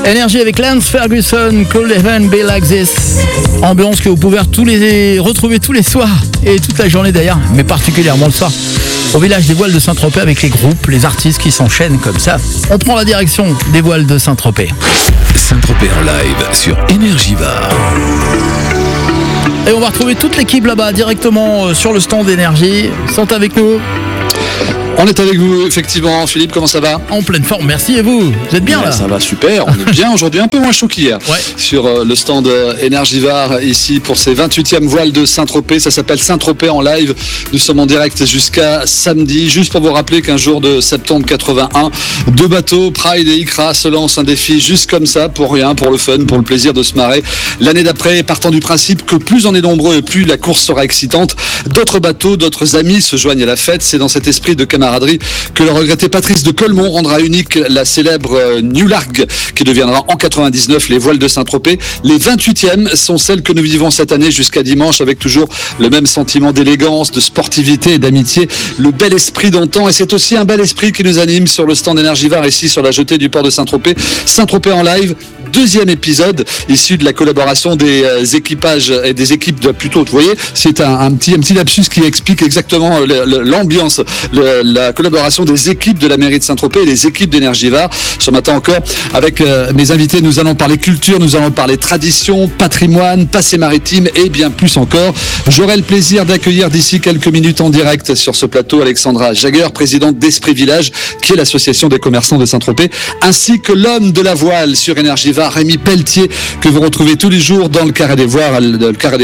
Énergie avec Lance Ferguson, Cold Heaven Be Like This. Ambiance que vous pouvez retrouver tous les soirs et toute la journée d'ailleurs, mais particulièrement le soir, au village des Voiles de Saint-Tropez avec les groupes, les artistes qui s'enchaînent comme ça. On prend la direction des Voiles de Saint-Tropez. Saint-Tropez en live sur Énergie Var. Et on va retrouver toute l'équipe là-bas directement sur le stand d'énergie. Ils sont avec nous. On est avec vous, effectivement. Philippe, comment ça va? En pleine forme, merci. Et vous êtes bien là? Ça va super, on est bien aujourd'hui, un peu moins chaud qu'hier. Ouais. Sur le stand Énergivare, ici pour ces 28e voiles de Saint-Tropez. Ça s'appelle Saint-Tropez en live. Nous sommes en direct jusqu'à samedi. Juste pour vous rappeler qu'un jour de septembre 81, deux bateaux, Pride et Icra, se lancent un défi juste comme ça, pour rien, pour le fun, pour le plaisir de se marrer. L'année d'après, partant du principe que plus on est nombreux et plus la course sera excitante, d'autres bateaux, d'autres amis se joignent à la fête. C'est dans cet esprit de camaraderie que le regretté Patrice de Colmont rendra unique la célèbre New Largue qui deviendra en 99 les voiles de Saint-Tropez. Les 28e sont celles que nous vivons cette année jusqu'à dimanche avec toujours le même sentiment d'élégance, de sportivité et d'amitié, le bel esprit d'antan, et c'est aussi un bel esprit qui nous anime sur le stand Énergivare ici sur la jetée du port de Saint-Tropez. Saint-Tropez en live, deuxième épisode issu de la collaboration des équipages et des équipes de plutôt, vous voyez, c'est un petit lapsus qui explique exactement l'ambiance, la collaboration des équipes de la mairie de Saint-Tropez et des équipes d'Énergivare. Ce matin encore, avec mes invités, nous allons parler culture, nous allons parler tradition, patrimoine, passé maritime et bien plus encore. J'aurai le plaisir d'accueillir d'ici quelques minutes en direct sur ce plateau Alexandra Jager, présidente d'Esprit Village, qui est l'association des commerçants de Saint-Tropez, ainsi que l'homme de la voile sur Énergivare, Rémi Pelletier, que vous retrouvez tous les jours dans le carré des voiles,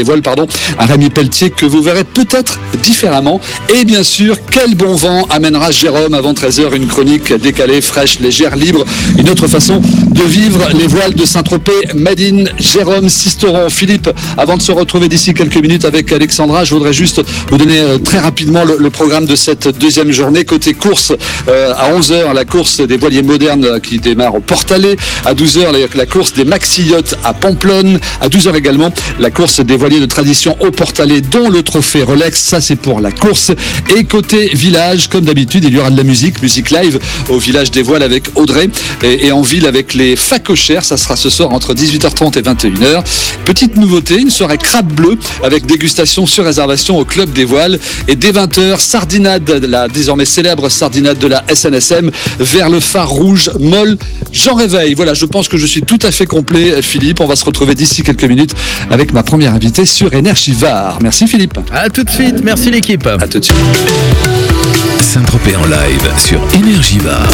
un Rémi Pelletier que vous verrez peut-être différemment. Et bien sûr, quel bon vent amènera Jérôme avant 13h, une chronique décalée, fraîche, légère, libre, une autre façon de vivre les voiles de Saint-Tropez, made in Jérôme Sisteron. Philippe, avant de se retrouver d'ici quelques minutes avec Alexandra, je voudrais juste vous donner très rapidement le programme de cette deuxième journée. Côté course, à 11h, la course des voiliers modernes qui démarre au Portalet. À 12h, la course des maxi-yachts à Pamplonne. À 12h également, la course des voiliers de tradition au Portalet, dont le trophée Rolex. Ça, c'est pour la course. Et côté village, comme d'habitude, il y aura de la musique live au village des voiles avec Audrey et en ville avec les facochères. Ça sera ce soir entre 18h30 et 21h. Petite nouveauté, une soirée crabe bleu avec dégustation sur réservation au club des voiles. Et dès 20h, sardinade, la désormais célèbre sardinade de la SNSM vers le phare rouge Molle Jean Réveil. Voilà, je pense que je suis tout à fait complet, Philippe. On va se retrouver d'ici quelques minutes avec ma première invitée sur Énergivare. Merci Philippe. À tout de suite, merci l'équipe. À tout de suite. Saint-Tropez en live sur Énergivare.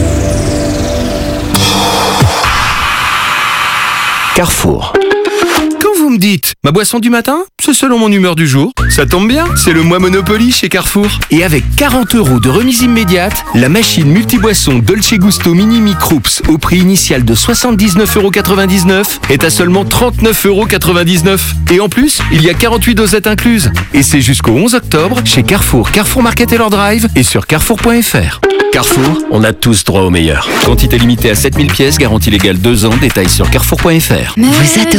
Carrefour. Quand vous me dites ma boisson du matin, c'est selon mon humeur du jour. Ça tombe bien, c'est le mois Monopoly chez Carrefour. Et avec 40 € de remise immédiate, la machine multiboisson Dolce Gusto Mini Microups au prix initial de 79,99 € est à seulement 39,99 €. Et en plus, il y a 48 dosettes incluses. Et c'est jusqu'au 11 octobre chez Carrefour, Carrefour Market et leur drive et sur carrefour.fr. Carrefour, on a tous droit au meilleur. Quantité limitée à 7000 pièces, garantie légale 2 ans, détails sur carrefour.fr. Vous adorez